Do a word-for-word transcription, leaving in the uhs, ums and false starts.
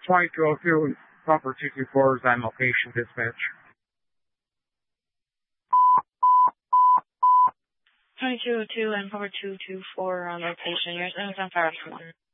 twenty-two oh two, Pumper two two four is on location dispatch. twenty-two oh two and Pumper two two four on location. You're on fire one.